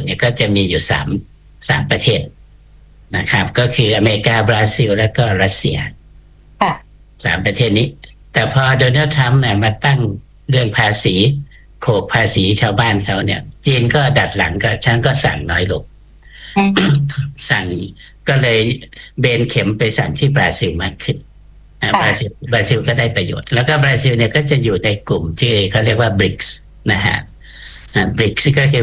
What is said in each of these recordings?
เนี่ยก็จะมีอยู่สามประเทศนะครับก็คืออเมริกาบราซิลและก็รัสเซียค่ะสามประเทศนี้แต่พอโดนัลด์ทรัมป์เนี่ยมาตั้งเรื่องภาษีโขกภาษีชาวบ้านเขาเนี่ยจีนก็ดัดหลังก็ฉันก็สั่งน้อยลงอืมสั่งก็เลยเบนเข็มไปสั่งที่บราซิลมากขึ้นบราซิลก็ได้ประโยชน์แล้วก็บราซิลเนี่ยก็จะอยู่ในกลุ่มที่เขาเรียกว่า BRICS นะฮะBRICS ก็คือ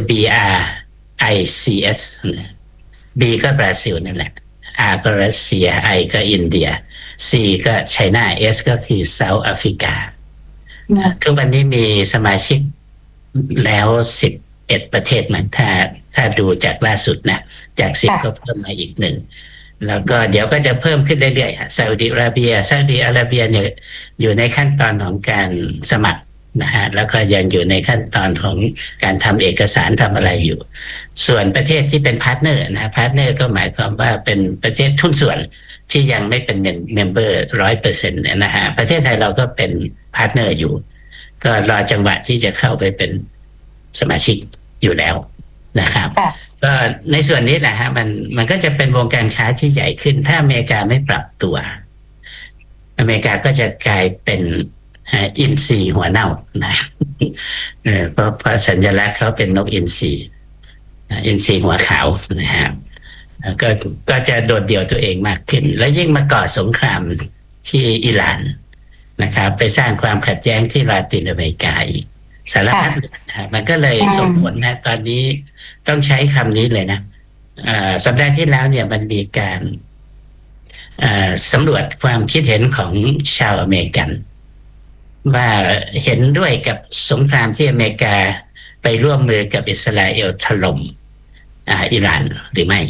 BRICS นะ B ก็บราซิลนั่นแหละ R ก็รัสเซีย I ก็อินเดีย C ก็ไชน่า S ก็คือเซาท์แอฟริกาทุกวันนี้มีสมาชิกแล้ว11ประเทศมั้งถ้าดูจากล่าสุดนะจาก10ก็เพิ่มมาอีกหนึ่งแล้วก็เดี๋ยวก็จะเพิ่มขึ้นเรื่อยๆซาอุดิอาระเบียเนี่ยอยู่ในขั้นตอนของการสมัครนะฮะแล้วก็ยังอยู่ในขั้นตอนของการทำเอกสารทำอะไรอยู่ส่วนประเทศที่เป็นพาร์ทเนอร์นะพาร์ทเนอร์ก็หมายความว่าเป็นประเทศทุนส่วนที่ยังไม่เป็นเมมเบอร์ 100% นะฮะประเทศไทยเราก็เป็นพาร์ทเนอร์อยู่ก็รอจังหวะที่จะเข้าไปเป็นสมาชิกอยู่แล้วนะครับก็ในส่วนนี้แหละฮะมันก็จะเป็นวงการค้าที่ใหญ่ขึ้นถ้าอเมริกาไม่ปรับตัวอเมริกาก็จะกลายเป็นอินทรีหัวเน่านะเพราะสัญลักษณ์เขาเป็นนกอินทรีหัวขาวนะครับก็จะโดดเดี่ยวตัวเองมากขึ้นและยิ่งมาก่อสงครามที่อิหร่านนะครับไปสร้างความขัดแย้งที่ลาตินอเมริกาอีกสารพัดนะมันก็เลยส่งผลนะตอนนี้ต้องใช้คำนี้เลยนะสัปดาห์ที่แล้วเนี่ยมันมีการสำรวจความคิดเห็นของชาวอเมริกันว่าเห็นด้วยกับสงครามที่อเมริกาไปร่วมมือกับอิสราเอลถล่มอิหร่านหรือไม่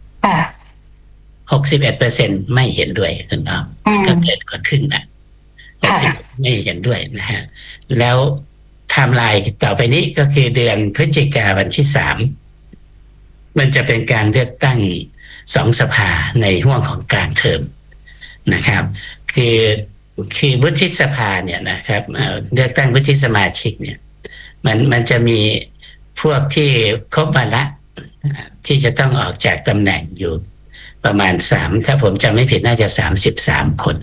61%ไม่เห็นด้วยคุณน้องก็เกินกว่าครึ่งนะ60ไม่เห็นด้วยนะฮะแล้วไทม์ไลน์ต่อไปนี้ก็คือเดือนพฤศจิกายนวันที่3มันจะเป็นการเลือกตั้ง2 สภาในห่วงของกลางเทอมนะครับคือวุฒิสภาเนี่ยนะครับเลือกตั้งวุฒิสมาชิกเนี่ยมันจะมีพวกที่ครบวาระที่จะต้องออกจากตำแหน่งอยู่ประมาณ3ถ้าผมจำไม่ผิดน่าจะ33 คน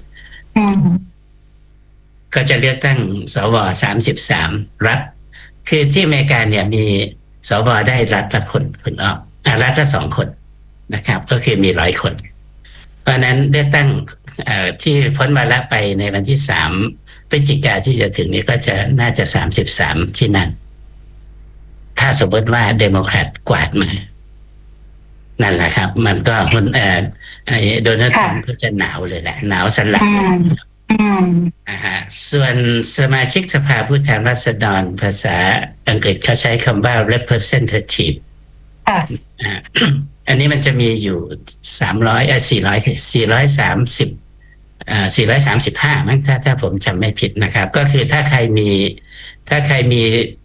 ก็จะเลือกตั้งสว33รัฐคือที่อเมริกาเนี่ยมีสวได้รัฐละคนคุณออกรัฐละ2 คนนะครับก็คือมี100 คนเพราะนั้นเลือกตั้งที่พ้นวาระไปในวันที่3พฤศจิกายนที่จะถึงนี้ก็จะน่าจะ33ที่นั่นถ้าสมมติว่าเดโมแครตกวาดมานั่นแหละครับมันก็โดนัลด์ทรัมป์ก็จะหนาวเลยแหละหนาวสันหลังส่วนสมาชิกสภาผู้แทนราษฎรภาษาอังกฤษเขาใช้คำว่า representative อันนี้มันจะมีอยู่435มั้งถ้าผมจำไม่ผิดนะครับก็คือถ้าใครมี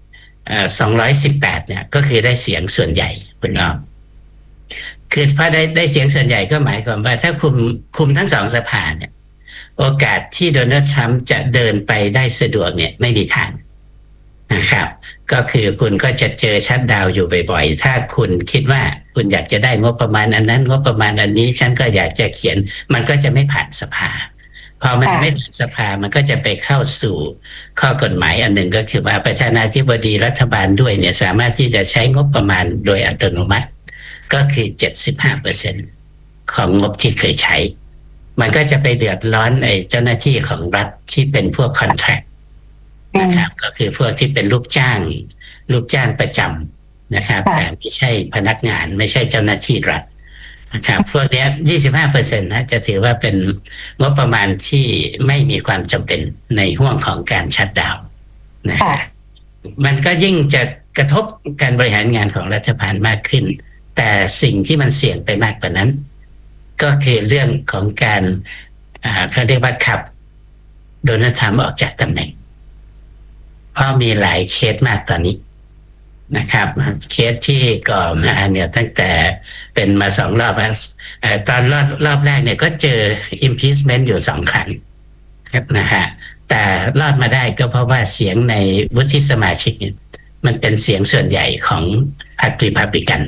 218เนี่ยก็คือได้เสียงส่วนใหญ่คุณอ้อมคือพอได้เสียงส่วนใหญ่ก็หมายความว่าถ้าคุมทั้ง2 สภาเนี่ยโอกาสที่โดนัลด์ทรัมป์จะเดินไปได้สะดวกเนี่ยไม่มีทางนะครับก็คือคุณก็จะเจอชัตดาวน์อยู่บ่อยๆถ้าคุณคิดว่าคุณอยากจะได้งบประมาณอันนั้นงบประมาณอันนี้ฉันก็อยากจะเขียนมันก็จะไม่ผ่านสภาพอมันไม่ผ่านสภามันก็จะไปเข้าสู่ข้อกฎหมายอันหนึ่งก็คือว่าประธานาธิบดีรัฐบาลด้วยเนี่ยสามารถที่จะใช้งบประมาณโดยอัตโนมัติก็คือ 75% ของงบที่เคยใช้มันก็จะไปเดือดร้อนไอ้เจ้าหน้าที่ของรัฐที่เป็นพวกคอนแทรคนะครับก็คือพวกที่เป็นลูกจ้างประจำนะครับแต่ไม่ใช่พนักงานไม่ใช่เจ้าหน้าที่รัฐนะครับพวกนี้ 25% นะจะถือว่าเป็นงบประมาณที่ไม่มีความจำเป็นในห่วงของการชัตดาวน์นะครับมันก็ยิ่งจะกระทบการบริหารงานของรัฐบาลมากขึ้นแต่สิ่งที่มันเสี่ยงไปมากกว่านั้นก็คือเรื่องของการเขาเรียกว่าขับโดนัลด์ทรัมป์ออกจากตำแหน่งเพราะมีหลายเคสมากตอนนี้นะครับเคสที่ก่อมาเนี่ยตั้งแต่เป็นมา2 รอบตอนรอบแรกเนี่ยก็เจอ impeachment อยู่2 ครั้งนะฮะแต่รอดมาได้ก็เพราะว่าเสียงในวุฒิสมาชิกเนี่ยมันเป็นเสียงส่วนใหญ่ของพรรครีพับลิกัน